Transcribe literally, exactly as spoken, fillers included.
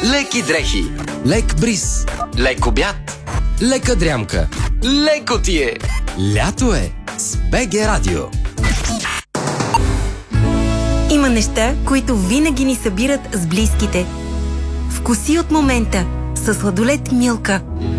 леки дрехи, лек бриз, лек обяд, лека дрямка. леко ти е. Лято е с БГ Радио. Има неща, които винаги ни събират с близките. Вкуси от момента със сладолед Милка.